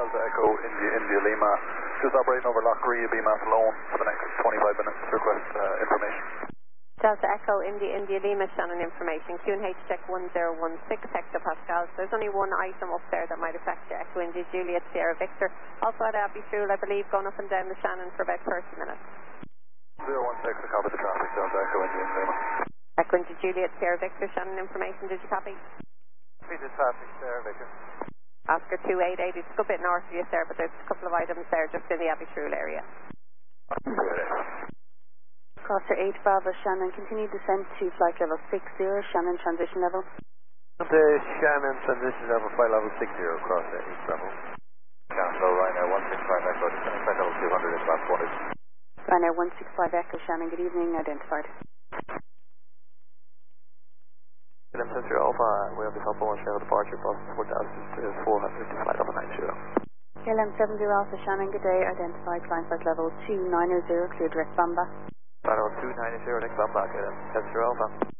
Delta Echo India Lima. Just operating over Loch Rhea BMAS alone for the next 25 minutes to request information. Delta Echo India Lima, Shannon information. QNH check 1016 hectopascals. There's only one item up there that might affect you. Echo India Juliet Sierra Victor. Also at Abbey Shule, I believe, going up and down the Shannon for about 30 minutes. 016, I copy the traffic. Delta Echo India Lima. Echo India Juliet Sierra Victor, Shannon information. Did you copy? Copy the traffic, Sierra Victor. Oscar 288, it's a good bit north of you, sir, but there's a couple of items there just in the Abbey Shule area. Crosshair 8 Bravo Shannon, continue descent to flight level 60, Shannon transition level. The Shannon transition level, flight level 60, Crosshair 8 Bravo. Shannon, Ryanair 165 Echo, descending flight level 200 is last quarters. Ryanair 165 Echo Shannon, good evening, identified. William Center Alpha, we have the helpful one share departure, bus 4,400 to flight level 90. KLM 70 Alpha Shannon, good day, identified, flying flight level 290, clear direct Bamba. Level 290, next Bamba, KLM 70 Alpha.